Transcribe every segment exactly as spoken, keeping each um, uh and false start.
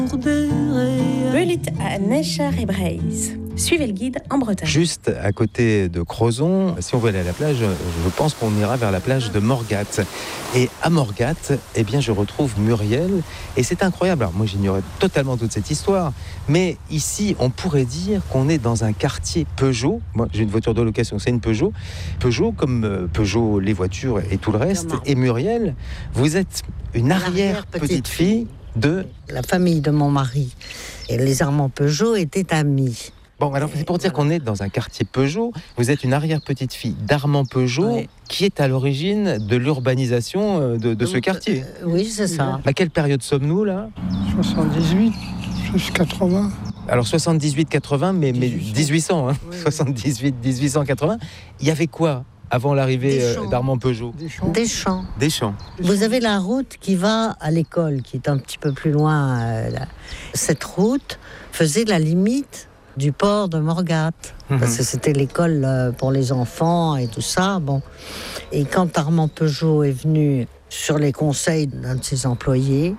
Belit à Necher et Breise. Suivez le guide en Bretagne. Juste à côté de Crozon, si on veut aller à la plage, je pense qu'on ira vers la plage de Morgat. Et à Morgat, eh bien, je retrouve Muriel. Et c'est incroyable. Alors, moi, j'ignorais totalement toute cette histoire. Mais ici, on pourrait dire qu'on est dans un quartier Peugeot. Moi, j'ai une voiture de location, c'est une Peugeot. Peugeot, comme Peugeot, les voitures et tout le reste. Comment ? Et Muriel, vous êtes une arrière-petite-fille de... La famille de mon mari. Et les Armand Peugeot étaient amis. Bon, alors c'est pour dire qu'on est dans un quartier Peugeot. Vous êtes une arrière-petite-fille d'Armand Peugeot, oui, qui est à l'origine de l'urbanisation de, de ce quartier. Euh, oui, c'est ça. À quelle période sommes-nous, là ? soixante-dix-huit, jusqu'à quatre-vingts. Alors soixante-dix-huit quatre-vingts, mais, mais dix-huit cents, hein, oui, soixante-dix-huit dix-huit cent quatre-vingts. Il y avait quoi avant l'arrivée d'Armand Peugeot ? Des champs. Des champs. Des champs. Vous avez la route qui va à l'école, qui est un petit peu plus loin. Euh, là. Cette route faisait la limite du port de Morgat, mmh. parce que c'était l'école pour les enfants et tout ça. Bon. Et quand Armand Peugeot est venu sur les conseils d'un de ses employés,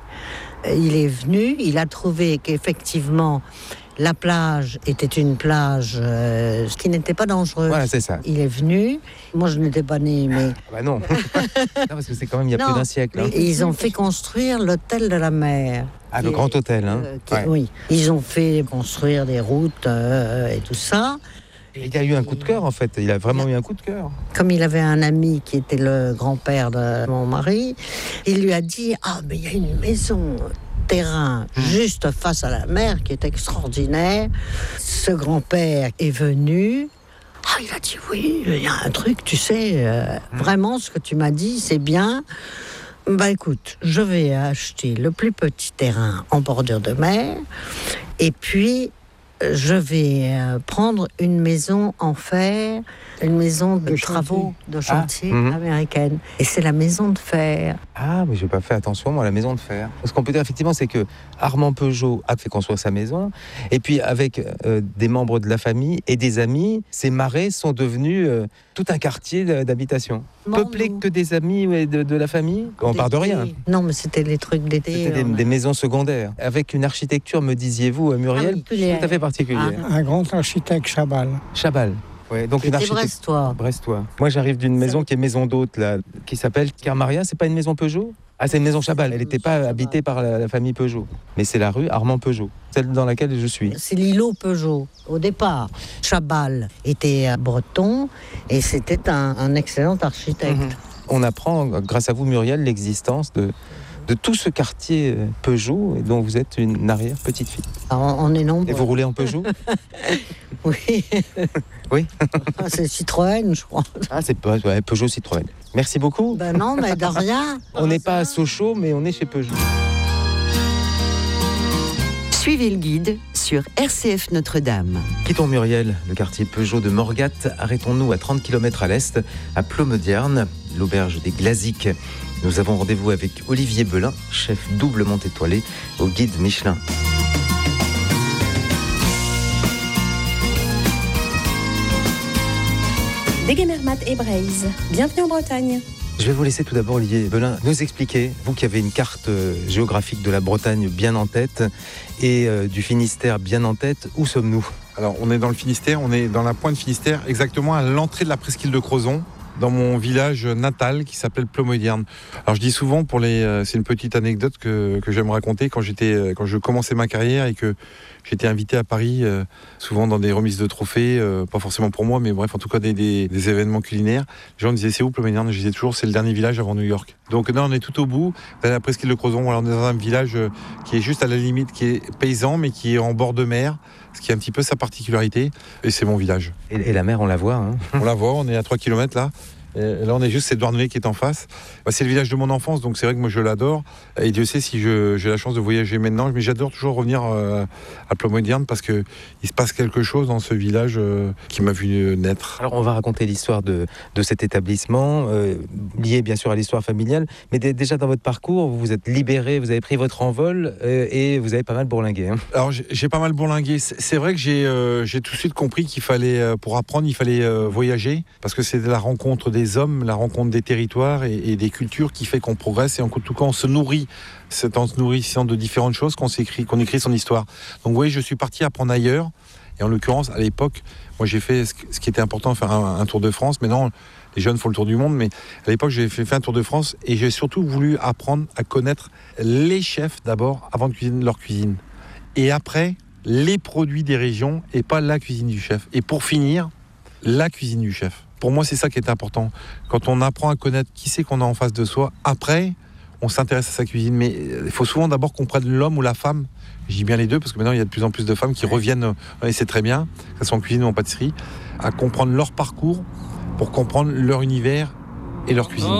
il est venu, il a trouvé qu'effectivement la plage était une plage euh, qui n'était pas dangereuse. Voilà, c'est ça. Il est venu, moi je n'étais pas née, mais... Ah bah non. non, parce que c'est quand même il y a non, plus d'un siècle. Hein. Et ils ont fait construire l'hôtel de la mer. Ah, le est, grand hôtel, hein. Euh, qui, ouais. Oui, ils ont fait construire des routes euh, et tout ça. Et il a eu un coup de cœur, en fait. Il a vraiment eu un coup de cœur. Comme il avait un ami qui était le grand-père de mon mari, il lui a dit « Ah, mais il y a une maison... » terrain juste face à la mer qui est extraordinaire. Ce grand-père est venu. Ah, il a dit oui, il y a un truc, tu sais, euh, vraiment ce que tu m'as dit, c'est bien. Bah écoute, je vais acheter le plus petit terrain en bordure de mer et puis je vais euh, prendre une maison en fer, une maison de, de travaux, chantier. de chantier ah, mm-hmm. américaine. Et c'est la maison de fer. Ah, mais je n'ai pas fait attention, moi, à la maison de fer. Ce qu'on peut dire, effectivement, c'est que Armand Peugeot a fait construire sa maison. Et puis, avec euh, des membres de la famille et des amis, ces marais sont devenus euh, tout un quartier d'habitation. Peuplé que des amis ouais, de, de la famille. On part de rien. Non, mais c'était les trucs d'été. C'était des, des maisons secondaires. Avec une architecture, me disiez-vous, Muriel, ah, oui, tout à fait particulière. Ah. Un grand architecte, Chabal. Chabal. Ouais, donc une architecture brestois. brestois. Moi, j'arrive d'une maison Ça... qui est maison d'hôte, là, qui s'appelle Kermaria. C'est pas une maison Peugeot ? Ah, c'est une maison Chabal. Elle n'était pas Chabal. habitée par la, la famille Peugeot. Mais c'est la rue Armand Peugeot, celle dans laquelle je suis. C'est l'îlot Peugeot, au départ. Chabal était breton et c'était un, un excellent architecte. Mmh. On apprend, grâce à vous, Muriel, l'existence de... de tout ce quartier Peugeot dont vous êtes une arrière-petite-fille. Alors, on est nombreux. Et vous roulez en Peugeot ? Oui. Oui. C'est Citroën, je crois. Ah, c'est pas ouais, Peugeot Citroën. Merci beaucoup. Ben non, mais de rien. On n'est pas à Sochaux, mais on est chez Peugeot. Suivez le guide sur R C F Notre-Dame. Quittons Muriel, le quartier Peugeot de Morgat. Arrêtons-nous à trente kilomètres à l'est, à Plomedierne, l'auberge des Glaziques. Nous avons rendez-vous avec Olivier Belin, chef doublement étoilé au guide Michelin. Degemermat et Breise. Bienvenue en Bretagne. Je vais vous laisser tout d'abord, Olivier Belin, nous expliquer, vous qui avez une carte géographique de la Bretagne bien en tête et euh, du Finistère bien en tête, où sommes-nous ? Alors, on est dans le Finistère, on est dans la pointe Finistère, exactement à l'entrée de la presqu'île de Crozon, dans mon village natal qui s'appelle Plomedierne. Alors je dis souvent, pour les, euh, c'est une petite anecdote que, que j'aime raconter, quand, j'étais, euh, quand je commençais ma carrière et que j'étais invité à Paris, euh, souvent dans des remises de trophées, euh, pas forcément pour moi, mais bref, en tout cas des, des, des événements culinaires. Les gens me disaient, c'est où Plomedierne ? Je disais toujours, c'est le dernier village avant New York. Donc là, on est tout au bout, dans la presqu'île de Crozon. Alors, on est dans un village euh, qui est juste à la limite, qui est paysan, mais qui est en bord de mer, ce qui est un petit peu sa particularité, et c'est mon village. Et, et la mer, on la voit hein. On la voit, on est à trois kilomètres là. Et là, on est juste, c'est Douarnenez qui est en face. Bah, c'est le village de mon enfance, donc c'est vrai que moi je l'adore. Et Dieu sait si je, j'ai la chance de voyager maintenant, mais j'adore toujours revenir euh, à Plomedierne parce que il se passe quelque chose dans ce village euh, qui m'a vu naître. Alors, on va raconter l'histoire de, de cet établissement, euh, lié bien sûr à l'histoire familiale, mais d- déjà dans votre parcours, vous vous êtes libéré, vous avez pris votre envol euh, et vous avez pas mal bourlingué. Hein. Alors, j'ai, j'ai pas mal bourlingué. C'est, c'est vrai que j'ai, euh, j'ai tout de suite compris qu'il fallait, euh, pour apprendre, il fallait euh, voyager parce que c'est la rencontre des des hommes, la rencontre des territoires et, et des cultures qui fait qu'on progresse et en tout cas on se nourrit. C'est en se nourrissant de différentes choses qu'on s'écrit, qu'on écrit son histoire. Donc vous voyez, je suis parti apprendre ailleurs. Et en l'occurrence, à l'époque, moi j'ai fait ce qui était important, faire un, un tour de France. Maintenant, les jeunes font le tour du monde, mais à l'époque j'ai fait, fait un tour de France et j'ai surtout voulu apprendre à connaître les chefs d'abord, avant de cuisiner leur cuisine. Et après, les produits des régions et pas la cuisine du chef. Et pour finir, la cuisine du chef. Pour moi, c'est ça qui est important. Quand on apprend à connaître qui c'est qu'on a en face de soi, après, on s'intéresse à sa cuisine. Mais il faut souvent d'abord qu'on prenne l'homme ou la femme. Je dis bien les deux, parce que maintenant, il y a de plus en plus de femmes qui reviennent, et c'est très bien, que ce soit en cuisine ou en pâtisserie, à comprendre leur parcours pour comprendre leur univers et leur cuisine.